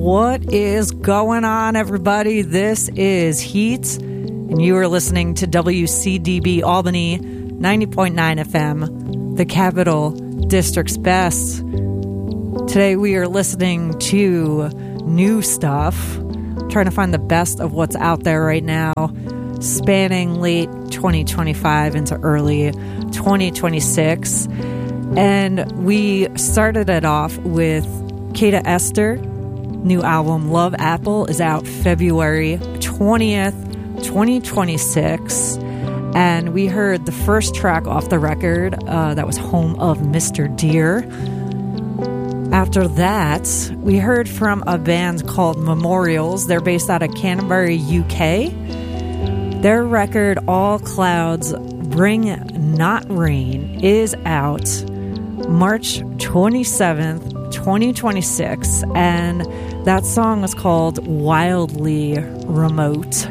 What is going on, everybody? This is Heat, and you are listening to WCDB Albany 90.9 FM, the Capital District's best. Today we are listening to new stuff, trying to find the best of what's out there right now, spanning late 2025 into early 2026. And we started it off with Kata Esther. New album Love Apple is out February 20th, 2026. And we heard the first track off the record that was Home of Mr. Deer. After that, we heard from a band called Memorials. They're based out of Canterbury, UK. Their record All Clouds Bring Not Rain is out March 27th, 2026, and that song was called Wildly Remote.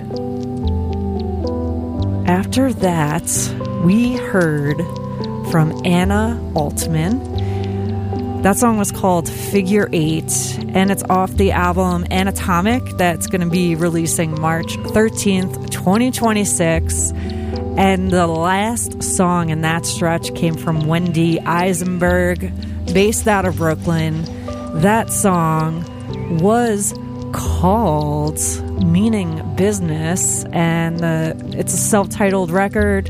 After that, we heard from Anna Altman. That song was called Figure 8, and it's off the album Anatomic that's going to be releasing March 13th, 2026. And the last song in that stretch came from Wendy Eisenberg, based out of Brooklyn. That song was called Meaning Business, and it's a self-titled record,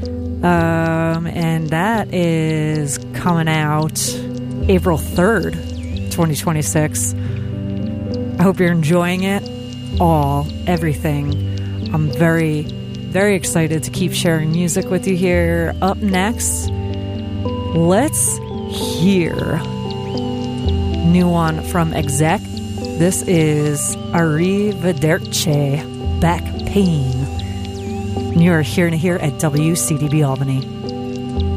and that is coming out April 3rd, 2026. I hope you're enjoying it all, everything. I'm very, very excited to keep sharing music with you here. Up next, let's hear new one from Exec. This is Arrivederci, Back Pain. And you're here at WCDB Albany.